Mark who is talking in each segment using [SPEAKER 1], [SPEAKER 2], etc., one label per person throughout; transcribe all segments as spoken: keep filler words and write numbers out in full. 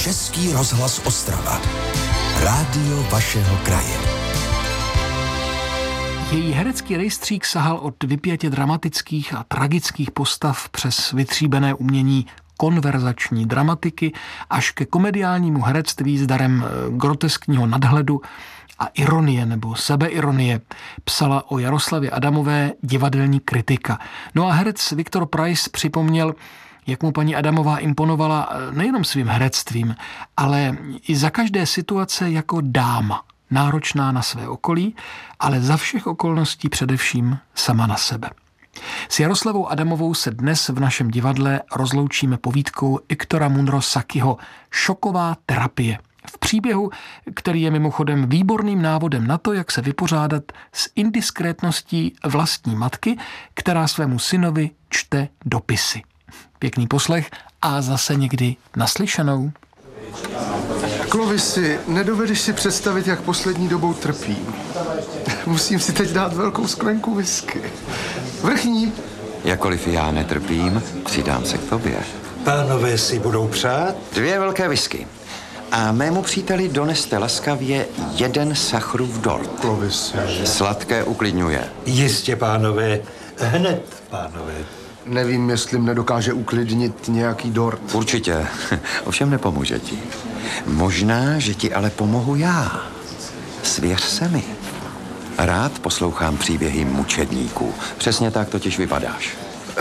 [SPEAKER 1] Český rozhlas Ostrava. Rádio vašeho kraje.
[SPEAKER 2] Její herecký rejstřík sahal od vypjatě dramatických a tragických postav přes vytříbené umění konverzační dramatiky až ke komediálnímu herectví s darem groteskního nadhledu a ironie nebo sebeironie. Psala o Jaroslavě Adamové divadelní kritika. No a herec Viktor Preiss připomněl, jak mu paní Adamová imponovala nejenom svým herectvím, ale i za každé situace jako dáma, náročná na své okolí, ale za všech okolností především sama na sebe. S Jaroslavou Adamovou se dnes v našem divadle rozloučíme povídkou Iktora Munro Sakiho Šoková terapie. V příběhu, který je mimochodem výborným návodem na to, jak se vypořádat s indiskrétností vlastní matky, která svému synovi čte dopisy. Pěkný poslech a zase někdy naslyšenou.
[SPEAKER 3] Clovisi, nedovedeš si představit, jak poslední dobou trpím. Musím si teď dát velkou sklenku whisky. Vrchní.
[SPEAKER 4] Jakoliv já netrpím, přidám se k tobě.
[SPEAKER 5] Pánové si budou přát?
[SPEAKER 4] Dvě velké whisky. A mému příteli doneste laskavě jeden sachrův dort.
[SPEAKER 3] Clovisi.
[SPEAKER 4] Sladké uklidňuje.
[SPEAKER 5] Jistě, pánové. Hned, pánové.
[SPEAKER 3] Nevím, jestli mě dokáže uklidnit nějaký dort.
[SPEAKER 4] Určitě. Ovšem nepomůže ti. Možná, že ti ale pomohu já. Svěř se mi. Rád poslouchám příběhy mučedníků. Přesně tak totiž vypadáš.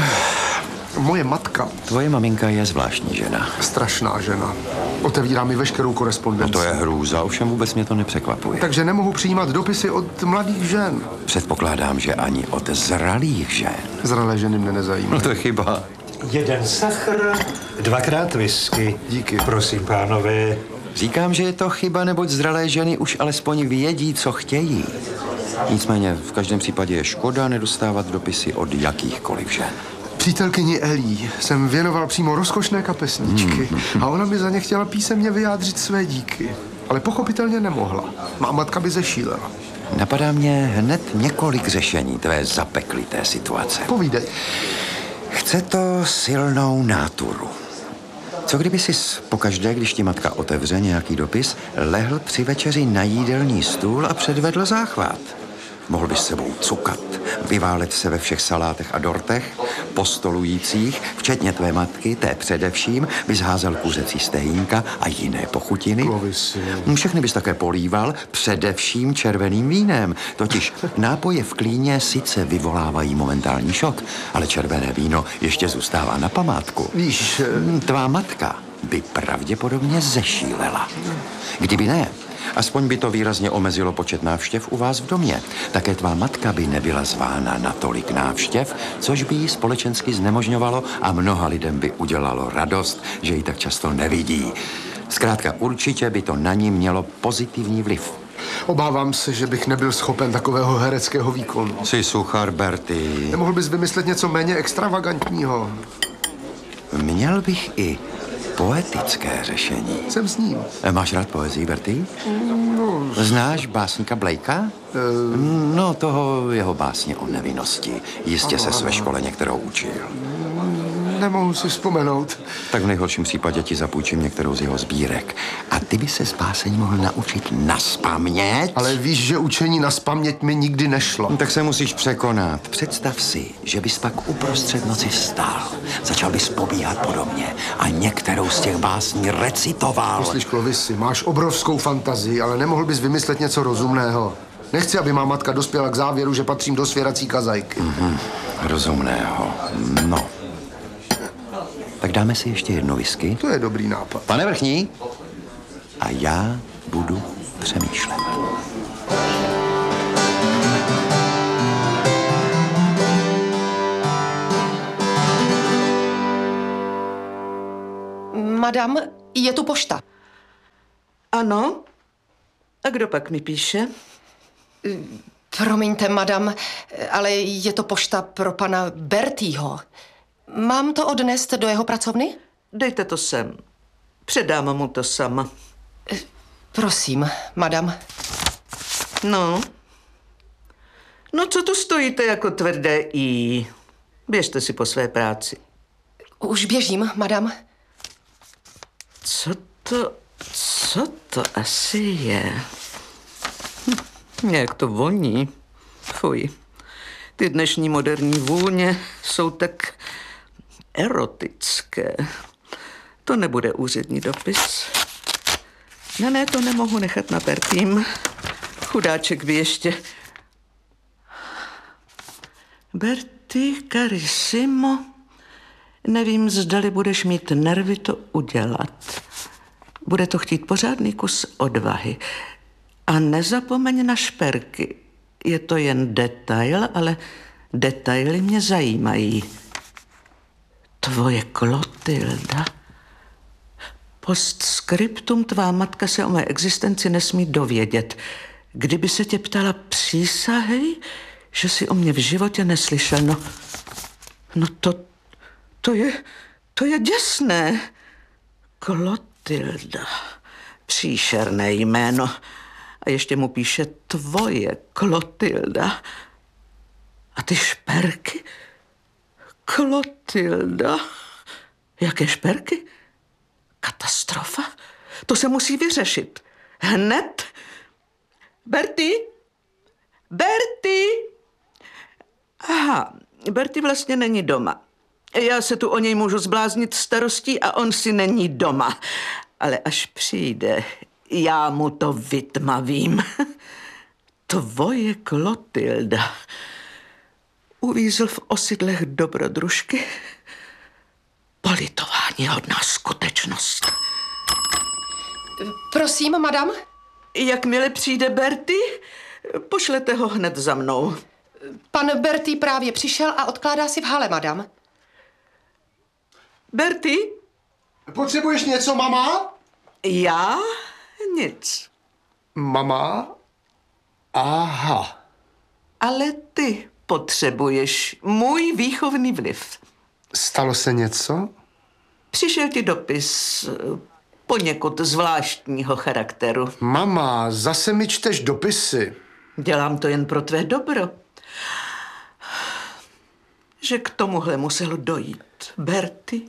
[SPEAKER 3] Moje matka.
[SPEAKER 4] Tvoje maminka je zvláštní žena.
[SPEAKER 3] Strašná žena. Otevírá mi veškerou korespondenci.
[SPEAKER 4] No to je hrůza, ovšem vůbec mě to nepřekvapuje.
[SPEAKER 3] Takže nemohu přijímat dopisy od mladých žen.
[SPEAKER 4] Předpokládám, že ani od zralých žen.
[SPEAKER 3] Zralé ženy mne nezajímají.
[SPEAKER 4] No to je chyba.
[SPEAKER 5] Jeden sachr, dvakrát whisky.
[SPEAKER 3] Díky.
[SPEAKER 5] Prosím, pánové.
[SPEAKER 4] Říkám, že je to chyba, neboť zralé ženy už alespoň vědí, co chtějí. Nicméně v každém případě je škoda nedostávat dopisy od jakýchkoliv žen.
[SPEAKER 3] Přítelkyni Elí jsem věnoval přímo rozkošné kapesníčky a ona mi za ně chtěla písemně vyjádřit své díky. Ale pochopitelně nemohla. Má matka by zešílela.
[SPEAKER 4] Napadá mě hned několik řešení tvé zapeklité situace.
[SPEAKER 3] Povídej.
[SPEAKER 4] Chce to silnou náturu. Co kdyby sis pokaždé, když ti matka otevře nějaký dopis, lehl při večeři na jídelní stůl a předvedl záchvat? Mohl bys sebou cukat, vyválet se ve všech salátech a dortech, postolujících, včetně tvé matky, té především, bys házel kuřecí stehínka a jiné pochutiny.
[SPEAKER 3] Clovisi.
[SPEAKER 4] Všechny bys také políval především červeným vínem. Totiž nápoje v klíně sice vyvolávají momentální šok, ale červené víno ještě zůstává na památku.
[SPEAKER 3] Víš,
[SPEAKER 4] Tvá matka by pravděpodobně zešílela. Kdyby ne, aspoň by to výrazně omezilo počet návštěv u vás v domě. Také tvá matka by nebyla zvána na tolik návštěv, což by jí společensky znemožňovalo a mnoha lidem by udělalo radost, že ji tak často nevidí. Zkrátka určitě by to na ní mělo pozitivní vliv.
[SPEAKER 3] obávám se, že bych nebyl schopen takového hereckého výkonu.
[SPEAKER 4] Jsi suchar, Berty.
[SPEAKER 3] Nemohl bys vymyslet něco méně extravagantního?
[SPEAKER 4] Měl bych i poetické řešení.
[SPEAKER 3] Jsem s ním.
[SPEAKER 4] Máš rád poezii, Berty?
[SPEAKER 3] No,
[SPEAKER 4] Znáš básníka Blakea?
[SPEAKER 3] Uh,
[SPEAKER 4] No, toho jeho básně o nevinnosti. Jistě se ve škole některou učil.
[SPEAKER 3] nemohu si vzpomenout.
[SPEAKER 4] Tak v nejhorším případě ti zapůjčím některou z jeho sbírek. A ty by se z básení mohl naučit naspaměť.
[SPEAKER 3] Ale víš, že učení naspaměť mi nikdy nešlo.
[SPEAKER 4] No, tak se musíš překonat. Představ si, že bys pak uprostřed noci vstal. Začal bys pobíhat podobně a některou z těch básní recitoval.
[SPEAKER 3] Poslyš, Clovisi, máš obrovskou fantazii, ale nemohl bys vymyslet něco rozumného. Nechci, aby má matka dospěla k závěru, že patřím do svěrací kazajky.
[SPEAKER 4] Mhm, rozumného. No. Tak dáme si ještě jedno whisky.
[SPEAKER 3] To je dobrý nápad.
[SPEAKER 4] Pane Vrchní? A já budu přemýšlet.
[SPEAKER 6] Madam, je tu pošta.
[SPEAKER 7] Ano? A kdo pak mi píše?
[SPEAKER 6] Promiňte, madam, ale je to pošta pro pana Bertýho. Mám to odnést do jeho pracovny?
[SPEAKER 7] Dejte to sem. Předám mu to sama.
[SPEAKER 6] Prosím, madam.
[SPEAKER 7] No. No, co tu stojíte jako tvrdé I? Běžte si po své práci.
[SPEAKER 6] Už běžím, madam.
[SPEAKER 7] Co to... Co to asi je? Hm, jak to voní. Fuj. Ty dnešní moderní vůně jsou tak erotické. To nebude úřední dopis. Ne, ne, to nemohu nechat na Bertím. Chudáček by ještě... Berti, carissimo, nevím, zdali budeš mít nervy to udělat. Bude to chtít pořádný kus odvahy. A nezapomeň na šperky. Je to jen detail, ale detaily mě zajímají. Tvoje Klotilda. Postscriptum, tvá matka se o mé existenci nesmí dovědět. Kdyby se tě ptala, přísahej, že jsi o mě v životě neslyšel. No, no to, to je, to je děsné. Klotilda. Příšerné jméno. A ještě mu píše tvoje Klotilda. A ty šperky? Klotilda. Jaké šperky? Katastrofa. To se musí vyřešit. Hned. Berti? Berti? Aha, Berti vlastně není doma. Já se tu o něj můžu zbláznit starostí a on si není doma. Ale až přijde, já mu to vytmavím. Tvoje Klotilda. Uvízl v osidlech dobrodružky. Politování hodná skutečnost.
[SPEAKER 6] Prosím, madam?
[SPEAKER 7] Jakmile přijde Berti, pošlete ho hned za mnou.
[SPEAKER 6] Pan Berti právě přišel a odkládá si v hale, madam.
[SPEAKER 7] Berti?
[SPEAKER 3] Potřebuješ něco, mama?
[SPEAKER 7] Já? Nic.
[SPEAKER 3] Mama? Aha.
[SPEAKER 7] Ale ty potřebuješ můj výchovný vliv.
[SPEAKER 3] Stalo se něco?
[SPEAKER 7] Přišel ti dopis poněkud zvláštního charakteru.
[SPEAKER 3] Mama, zase mi čteš dopisy.
[SPEAKER 7] Dělám to jen pro tvé dobro. Že k tomuhle muselo dojít. Berti?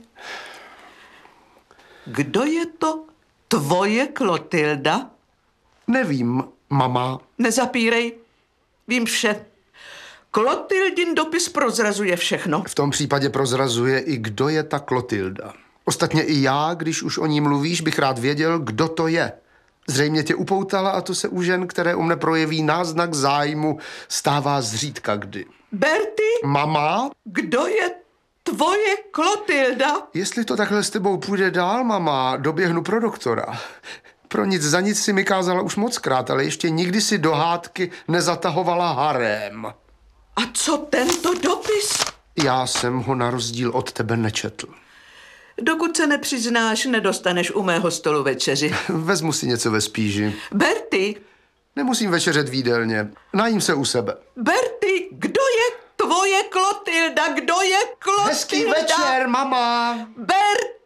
[SPEAKER 7] Kdo je to tvoje Klotilda?
[SPEAKER 3] Nevím, mama.
[SPEAKER 7] Nezapírej. Vím vše. Klotildin dopis prozrazuje všechno.
[SPEAKER 3] V tom případě prozrazuje i kdo je ta Klotilda. Ostatně i já, když už o ní mluvíš, bych rád věděl, kdo to je. Zřejmě tě upoutala a to se u žen, které u mne projeví náznak zájmu, stává zřídka kdy.
[SPEAKER 7] Berti?
[SPEAKER 3] Mama?
[SPEAKER 7] Kdo je tvoje Klotilda?
[SPEAKER 3] Jestli to takhle s tebou půjde dál, mama, doběhnu pro doktora. Pro nic za nic si mi kázala už mockrát, ale ještě nikdy si do hádky nezatahovala harém.
[SPEAKER 7] A co tento dopis?
[SPEAKER 3] Já jsem ho na rozdíl od tebe nečetl.
[SPEAKER 7] Dokud se nepřiznáš, nedostaneš u mého stolu večeři.
[SPEAKER 3] Vezmu si něco ve spíži.
[SPEAKER 7] Berti?
[SPEAKER 3] Nemusím večeřet v jídelně. Najím se u sebe.
[SPEAKER 7] Berti, kdo je tvoje Klotilda? Kdo je Klotilda?
[SPEAKER 3] Hezký večer, mama!
[SPEAKER 7] Berti!